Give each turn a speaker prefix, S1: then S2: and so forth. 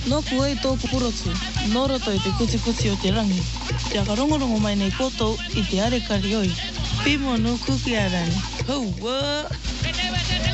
S1: No kuai to kupurotu. Noro to te kuti kuti o te rangi. Te akarongorongo mai nei koto I te are karioi. Pimo no kuki arani. Hau wā!